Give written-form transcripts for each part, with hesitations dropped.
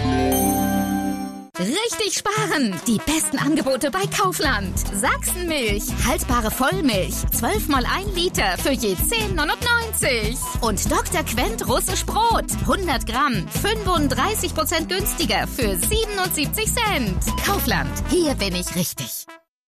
Richtig sparen! Die besten Angebote bei Kaufland. Sachsenmilch, haltbare Vollmilch, 12 mal 1 Liter für je 10,99. Und Dr. Quent russisch Brot, 100 Gramm, 35% günstiger für 77 Cent. Kaufland, hier bin ich richtig.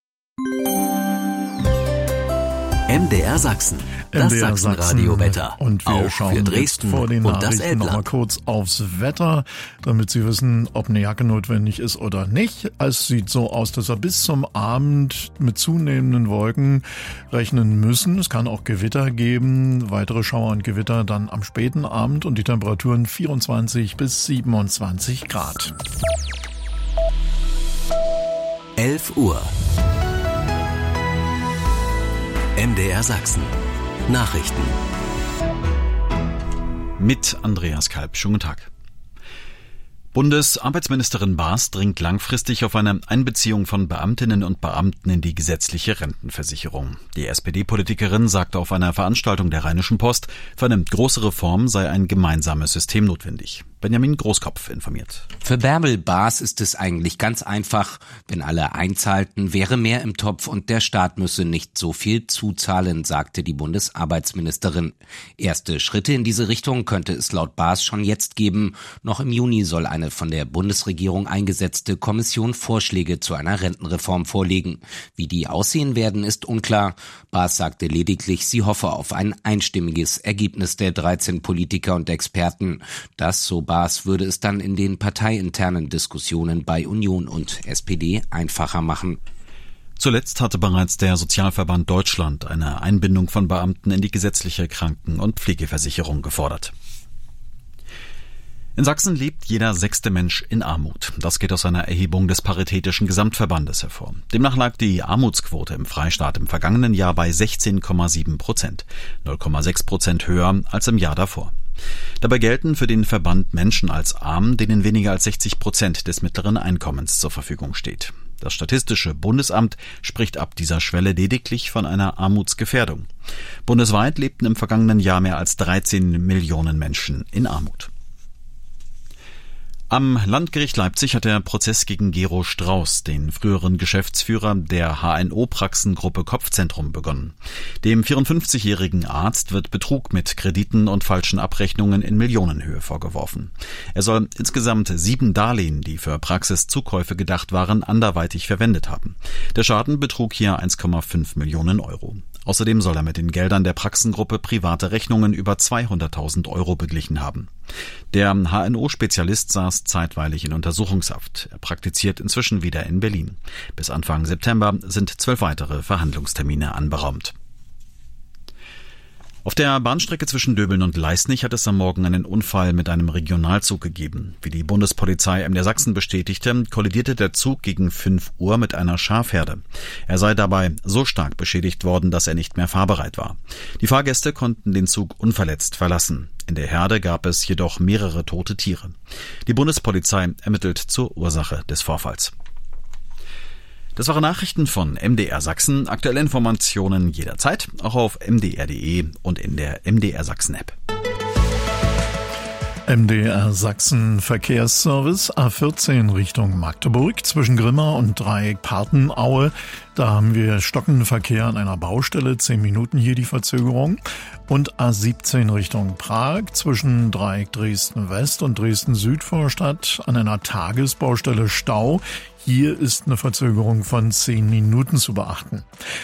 MDR Sachsen, das Sachsenradio-Wetter. Und wir auch schauen für Dresden vor den und das Nachrichten noch mal kurz aufs Wetter, damit Sie wissen, ob eine Jacke notwendig ist oder nicht. Es sieht so aus, dass wir bis zum Abend mit zunehmenden Wolken rechnen müssen. Es kann auch Gewitter geben, weitere Schauer und Gewitter dann am späten Abend und die Temperaturen 24 bis 27 Grad. 11 Uhr. MDR Sachsen. Nachrichten. Mit Andreas Kalb. Schönen guten Tag. Bundesarbeitsministerin Baas dringt langfristig auf eine Einbeziehung von Beamtinnen und Beamten in die gesetzliche Rentenversicherung. Die SPD-Politikerin sagte auf einer Veranstaltung der Rheinischen Post, für eine große Reform sei ein gemeinsames System notwendig. Benjamin Großkopf informiert. Für Bärbel Baas ist es eigentlich ganz einfach. Wenn alle einzahlten, wäre mehr im Topf und der Staat müsse nicht so viel zuzahlen, sagte die Bundesarbeitsministerin. Erste Schritte in diese Richtung könnte es laut Baas schon jetzt geben. Noch im Juni soll eine von der Bundesregierung eingesetzte Kommission Vorschläge zu einer Rentenreform vorlegen. Wie die aussehen werden, ist unklar. Baas sagte lediglich, sie hoffe auf ein einstimmiges Ergebnis der 13 Politiker und Experten. Das, so Baas, würde es dann in den parteiinternen Diskussionen bei Union und SPD einfacher machen. Zuletzt hatte bereits der Sozialverband Deutschland eine Einbindung von Beamten in die gesetzliche Kranken- und Pflegeversicherung gefordert. In Sachsen lebt jeder 6. Mensch in Armut. Das geht aus einer Erhebung des Paritätischen Gesamtverbandes hervor. Demnach lag die Armutsquote im Freistaat im vergangenen Jahr bei 16,7%, 0,6% höher als im Jahr davor. Dabei gelten für den Verband Menschen als arm, denen weniger als 60% des mittleren Einkommens zur Verfügung steht. Das Statistische Bundesamt spricht ab dieser Schwelle lediglich von einer Armutsgefährdung. Bundesweit lebten im vergangenen Jahr mehr als 13 Millionen Menschen in Armut. Am Landgericht Leipzig hat der Prozess gegen Gero Strauß, den früheren Geschäftsführer der HNO-Praxengruppe Kopfzentrum, begonnen. Dem 54-jährigen Arzt wird Betrug mit Krediten und falschen Abrechnungen in Millionenhöhe vorgeworfen. Er soll insgesamt 7 Darlehen, die für Praxiszukäufe gedacht waren, anderweitig verwendet haben. Der Schaden betrug hier 1,5 Millionen Euro. Außerdem soll er mit den Geldern der Praxengruppe private Rechnungen über 200.000 Euro beglichen haben. Der HNO-Spezialist saß zeitweilig in Untersuchungshaft. Er praktiziert inzwischen wieder in Berlin. Bis Anfang September sind 12 weitere Verhandlungstermine anberaumt. Auf der Bahnstrecke zwischen Döbeln und Leisnig hat es am Morgen einen Unfall mit einem Regionalzug gegeben. Wie die Bundespolizei MDR Sachsen bestätigte, kollidierte der Zug gegen 5 Uhr mit einer Schafherde. Er sei dabei so stark beschädigt worden, dass er nicht mehr fahrbereit war. Die Fahrgäste konnten den Zug unverletzt verlassen. In der Herde gab es jedoch mehrere tote Tiere. Die Bundespolizei ermittelt zur Ursache des Vorfalls. Das waren Nachrichten von MDR Sachsen. Aktuelle Informationen jederzeit, auch auf mdr.de und in der MDR Sachsen App. MDR Sachsen Verkehrsservice A14 Richtung Magdeburg zwischen Grimma und Dreieck Partenaue. Da haben wir stockenden Verkehr an einer Baustelle, 10 Minuten hier die Verzögerung. Und A17 Richtung Prag zwischen Dreieck Dresden West und Dresden Südvorstadt an einer Tagesbaustelle Stau. Hier ist eine Verzögerung von 10 Minuten zu beachten.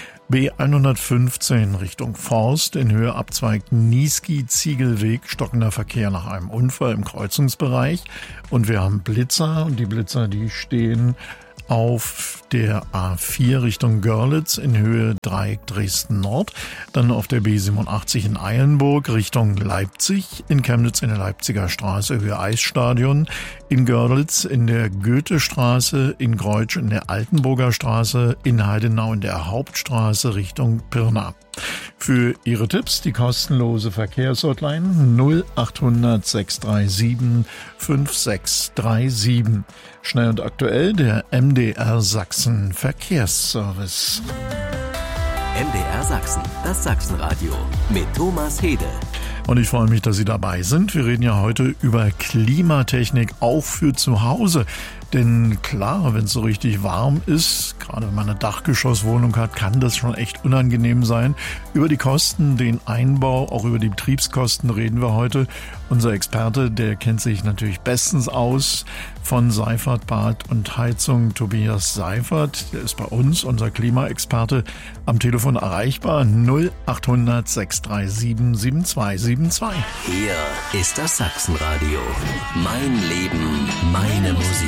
B115 Richtung Forst in Höhe Abzweig Niesky-Ziegelweg, stockender Verkehr nach einem Unfall im Kreuzungsbereich. Und wir haben Blitzer und die Blitzer, die stehen auf der A4 Richtung Görlitz in Höhe Dreieck Dresden Nord, dann auf der B87 in Eilenburg Richtung Leipzig, in Chemnitz in der Leipziger Straße Höhe Eisstadion, in Görlitz in der Goethestraße, in Greutsch in der Altenburger Straße, in Heidenau in der Hauptstraße Richtung Pirna. Für Ihre Tipps die kostenlose Verkehrshotline 0800 637 5637. Schnell und aktuell der MDR Sachsen Verkehrsservice. MDR Sachsen, das Sachsenradio mit Thomas Hede. Und ich freue mich, dass Sie dabei sind. Wir reden ja heute über Klimatechnik, auch für zu Hause. Denn klar, wenn es so richtig warm ist, gerade wenn man eine Dachgeschosswohnung hat, kann das schon echt unangenehm sein. Über die Kosten, den Einbau, auch über die Betriebskosten reden wir heute. Unser Experte, der kennt sich natürlich bestens aus von Seifert Bad und Heizung, Tobias Seifert. Der ist bei uns, unser Klimaexperte, am Telefon erreichbar. 0800 637 7272. Hier ist das Sachsenradio. Mein Leben, meine Musik.